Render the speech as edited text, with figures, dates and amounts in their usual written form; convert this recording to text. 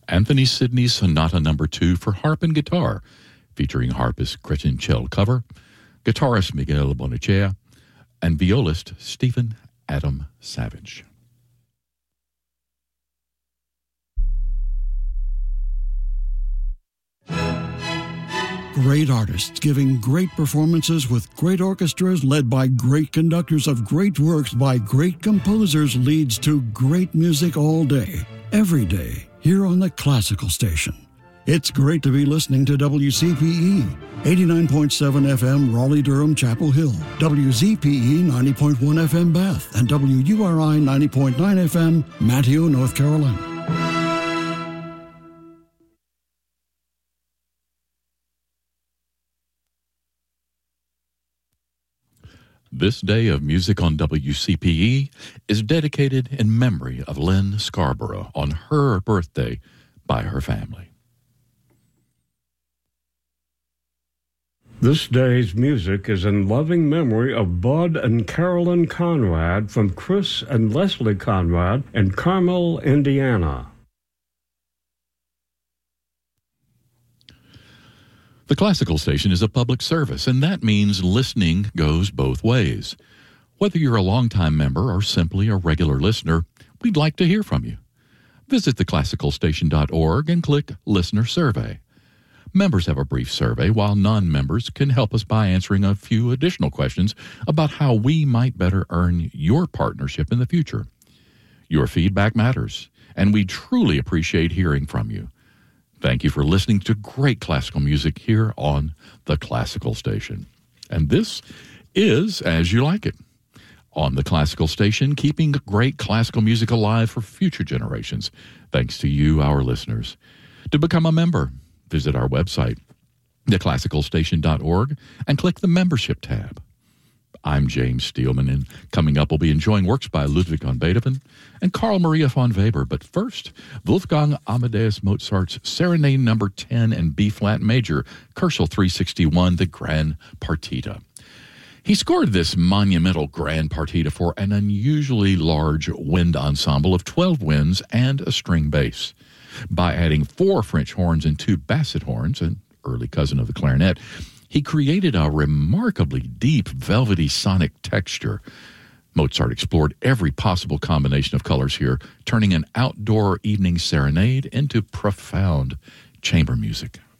Anthony Sidney's Sonata No. 2 for harp and guitar, featuring harpist Gretchen Schell cover, guitarist Miguel Bonachea, and violist Stephen Adam Savage. Great artists giving great performances with great orchestras led by great conductors of great works by great composers leads to great music all day, every day, here on the Classical Station. It's great to be listening to WCPE, 89.7 FM Raleigh-Durham Chapel Hill, WZPE 90.1 FM Bath, and WURI 90.9 FM Manteo, North Carolina. This day of music on WCPE is dedicated in memory of Lynn Scarborough on her birthday by her family. This day's music is in loving memory of Bud and Carolyn Conrad from Chris and Leslie Conrad in Carmel, Indiana. The Classical Station is a public service, and that means listening goes both ways. Whether you're a longtime member or simply a regular listener, we'd like to hear from you. Visit theclassicalstation.org and click Listener Survey. Members have a brief survey, while non-members can help us by answering a few additional questions about how we might better earn your partnership in the future. Your feedback matters, and we truly appreciate hearing from you. Thank you for listening to great classical music here on the Classical Station. And this is As You Like It. On the Classical Station, keeping great classical music alive for future generations, thanks to you, our listeners. To become a member, visit our website, theclassicalstation.org, and click the Membership tab. I'm James Steelman, and coming up we'll be enjoying works by Ludwig van Beethoven and Carl Maria von Weber. But first, Wolfgang Amadeus Mozart's Serenade No. 10 in B-flat major, Koszul 361, the Grand Partita. He scored this monumental Grand Partita for an unusually large wind ensemble of 12 winds and a string bass. By adding 4 French horns and 2 basset horns, an early cousin of the clarinet, he created a remarkably deep, velvety sonic texture. Mozart explored every possible combination of colors here, turning an outdoor evening serenade into profound chamber music.